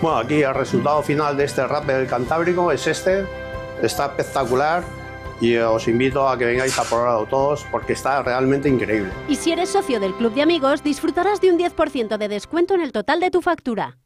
Bueno, aquí el resultado final de este Rapper del Cantábrico es este. Está espectacular y os invito a que vengáis a probarlo todos porque está realmente increíble. Y si eres socio del Club de Amigos, disfrutarás de un 10% de descuento en el total de tu factura.